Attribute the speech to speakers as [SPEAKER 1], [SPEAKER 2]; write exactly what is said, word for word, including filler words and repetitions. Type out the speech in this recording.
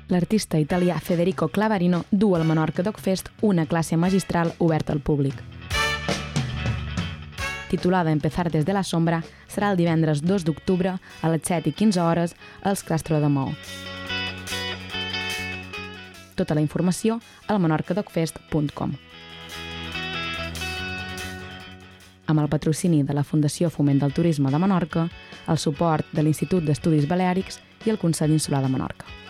[SPEAKER 1] L'artista italià Federico Clavarino du al Menorca Dog Fest una classe magistral oberta al públic. Titulada Empezar des de la sombra, serà el divendres dos d'octubre a les set i quinze hores als Castro de Maó. Tota la informació al menorca dog fest punt com. Amb el patrocini de la Fundació Foment del Turisme de Menorca, el suport de l'Institut d'Estudis Baleàrics i el Consell Insular de Menorca.